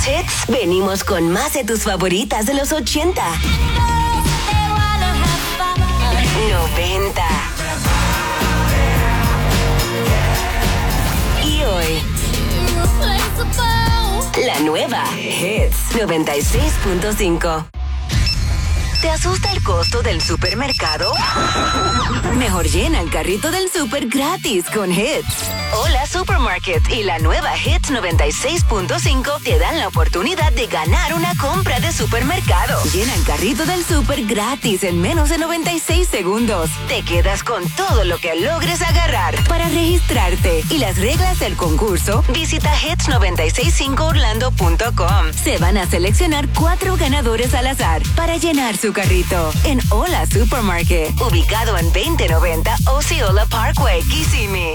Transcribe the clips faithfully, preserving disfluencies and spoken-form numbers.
más hits, venimos con más de tus favoritas de los ochenta, noventa y hoy. La nueva Hits noventa y seis punto cinco. ¿Te asusta el costo del supermercado? Mejor llena el carrito del súper gratis con Hits. Hola Supermarket y la nueva Hits noventa y seis punto cinco te dan la oportunidad de ganar una compra de supermercado. Llena el carrito del súper gratis en menos de noventa y seis segundos. Te quedas con todo lo que logres agarrar. Para registrarte y las reglas del concurso, visita hits nueve seis cinco orlando punto com. Se van a seleccionar cuatro ganadores al azar para llenar su carrito en Hola Supermarket, ubicado en veinte noventa Osceola Parkway, Kissimmee.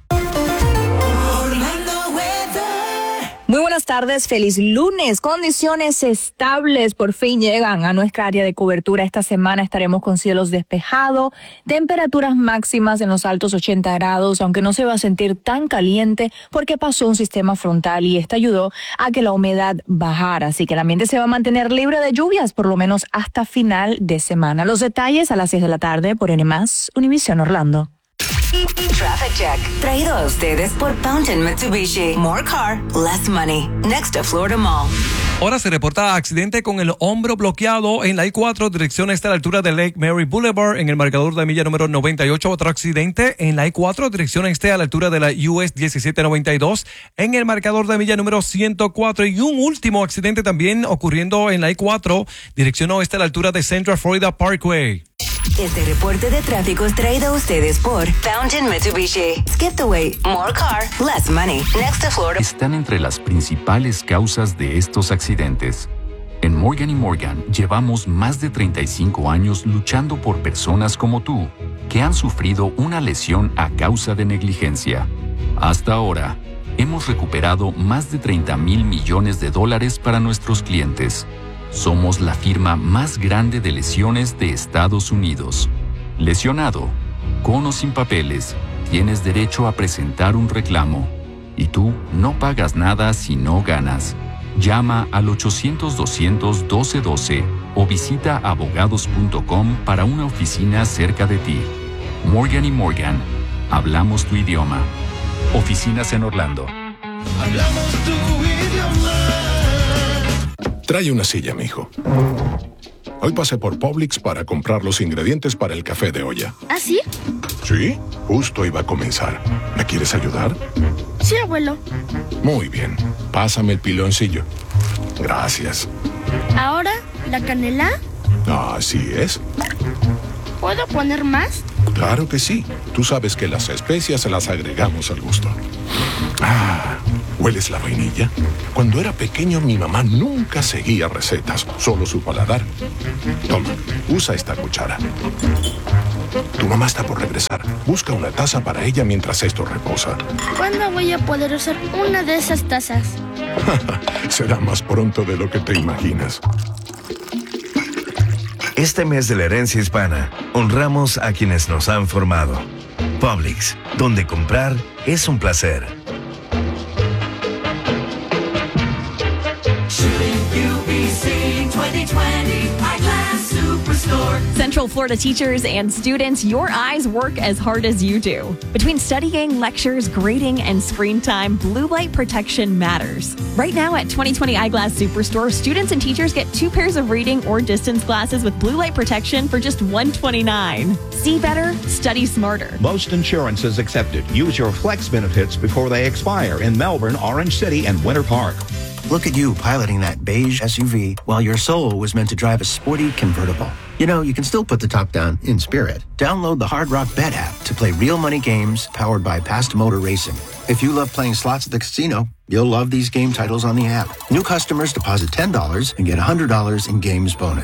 Muy buenas tardes, feliz lunes. Condiciones estables por fin llegan a nuestra área de cobertura. Esta semana estaremos con cielos despejados, temperaturas máximas en los altos ochenta grados, aunque no se va a sentir tan caliente porque pasó un sistema frontal y esto ayudó a que la humedad bajara. Así que el ambiente se va a mantener libre de lluvias por lo menos hasta final de semana. Los detalles a las seis de la tarde por N más, Univisión Orlando. Traffic Check, traído a ustedes por Fountain Mitsubishi. More car, less money. Next to Florida Mall. Ahora se reporta accidente con el hombro bloqueado en la I cuatro, dirección este a la altura de Lake Mary Boulevard, en el marcador de milla número noventa y ocho. Otro accidente en la I cuatro, dirección este a la altura de la U S diecisiete noventa y dos, en el marcador de milla número ciento cuatro. Y un último accidente también ocurriendo en la I cuatro, dirección oeste a la altura de Central Florida Parkway. Este reporte de tráfico es traído a ustedes por Fountain Mitsubishi. Skip the wait. More car, less money. Next to Florida. Están entre las principales causas de estos accidentes. En Morgan y Morgan llevamos más de treinta y cinco años luchando por personas como tú, que han sufrido una lesión a causa de negligencia. Hasta ahora, hemos recuperado más de treinta mil millones de dólares para nuestros clientes. Somos la firma más grande de lesiones de Estados Unidos. Lesionado, con o sin papeles, tienes derecho a presentar un reclamo. Y tú no pagas nada si no ganas. Llama al ochocientos, doscientos, doce doce o visita abogados punto com para una oficina cerca de ti. Morgan y Morgan, hablamos tu idioma. Oficinas en Orlando. Hablamos tu idioma. Trae una silla, mijo. Hoy pasé por Publix para comprar los ingredientes para el café de olla. ¿Ah, sí? Sí, justo iba a comenzar. ¿Me quieres ayudar? Sí, abuelo. Muy bien. Pásame el piloncillo. Gracias. ¿Ahora la canela? Así es. ¿Puedo poner más? Claro que sí. Tú sabes que las especias se las agregamos al gusto. Ah, ¿hueles la vainilla? Cuando era pequeño mi mamá nunca seguía recetas, solo su paladar. Toma, usa esta cuchara. Tu mamá está por regresar. Busca una taza para ella mientras esto reposa. ¿Cuándo voy a poder usar una de esas tazas? Será más pronto de lo que te imaginas. Este mes de la herencia hispana, honramos a quienes nos han formado. Publix, donde comprar es un placer. Central Florida teachers and students, your eyes work as hard as you do. Between studying, lectures, grading, and screen time, blue light protection matters. Right now at twenty twenty Eyeglass Superstore, students and teachers get two pairs of reading or distance glasses with blue light protection for just one hundred twenty-nine dollars. See better, study smarter. Most insurance is accepted. Use your flex benefits before they expire in Melbourne, Orange City, and Winter Park. Look at you piloting that beige S U V while your soul was meant to drive a sporty convertible. You know, you can still put the top down in spirit. Download the Hard Rock Bet app to play real money games powered by Past Motor Racing. If you love playing slots at the casino, you'll love these game titles on the app. New customers deposit ten dollars and get one hundred dollars in games bonus.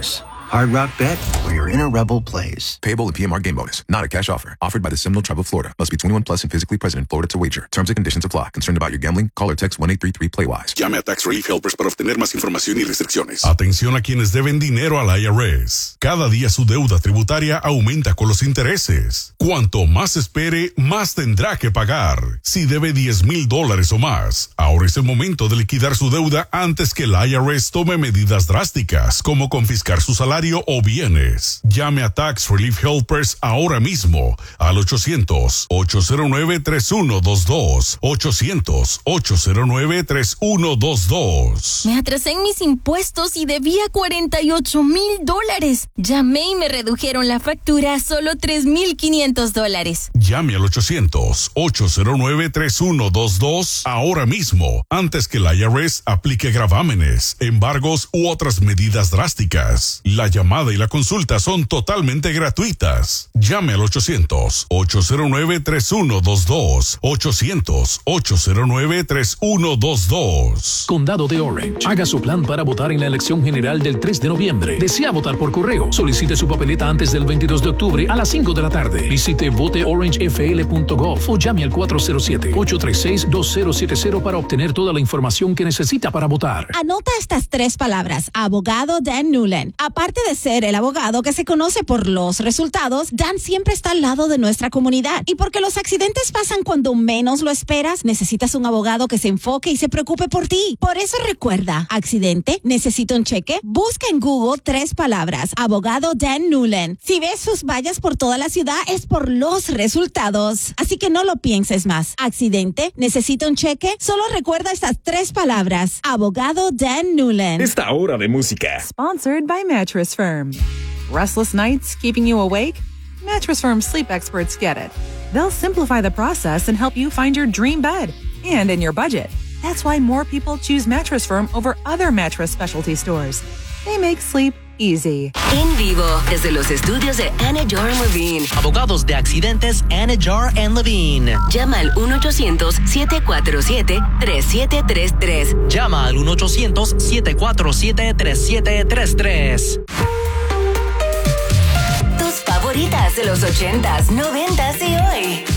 Hard Rock Bet, where your inner rebel plays. Payable in P M R game bonus, not a cash offer. Offered by the Seminole Tribe of Florida. Must be twenty-one plus and physically present in Florida to wager. Terms and conditions apply. Concerned about your gambling? Call or text one eight three three play wise. Llame a Tax Relief Helpers para obtener más información y restricciones. Atención a quienes deben dinero al I R S. Cada día su deuda tributaria aumenta con los intereses. Cuanto más espere, más tendrá que pagar. Si debe diez mil dólares o más, ahora es el momento de liquidar su deuda antes que el I R S tome medidas drásticas, como confiscar su salario o bienes. Llame a Tax Relief Helpers ahora mismo al ochocientos, ocho cero nueve, tres uno dos dos. ochocientos, ocho cero nueve, tres uno dos dos. Me atrasé en mis impuestos y debía cuarenta y ocho mil dólares. Llamé y me redujeron la factura a solo tres mil quinientos dólares. Llame al ochocientos, ocho cero nueve, tres uno dos dos ahora mismo, antes que el I R S aplique gravámenes, embargos u otras medidas drásticas. La llamada y la consulta son totalmente gratuitas. Llame al ochocientos, ocho cero nueve, tres uno dos dos. ochocientos, ocho cero nueve, tres uno dos dos. Condado de Orange. Haga su plan para votar en la elección general del tres de noviembre. ¿Desea votar por correo? Solicite su papeleta antes del veintidós de octubre a las cinco de la tarde. Visite vote orange f l punto gov o llame al cuatro cero siete, ocho tres seis, dos cero siete cero para obtener toda la información que necesita para votar. Anota estas tres palabras. Abogado Dan Newland. Aparte de ser el abogado que se conoce por los resultados, Dan siempre está al lado de nuestra comunidad. Y porque los accidentes pasan cuando menos lo esperas, necesitas un abogado que se enfoque y se preocupe por ti. Por eso recuerda, accidente, necesito un cheque. Busca en Google tres palabras. Abogado Dan Newland. Si ves sus vallas por toda la ciudad, es por los resultados. Así que no lo pienses más. Accidente, necesito un cheque. Solo recuerda estas tres palabras. Abogado Dan Newland. Esta hora de música. Sponsored by Mattress Firm. Restless nights keeping you awake? Mattress Firm sleep experts get it. They'll simplify the process and help you find your dream bed, and in your budget. That's why more people choose Mattress Firm over other mattress specialty stores. They make sleep easy. En vivo, desde los estudios de Anidjar and Levine. Abogados de accidentes Anidjar and Levine. Llama al uno ochocientos, siete cuatro siete, tres siete tres tres. Llama al uno ochocientos, siete cuatro siete, tres siete tres tres. Tus favoritas de los ochentas, noventas y hoy.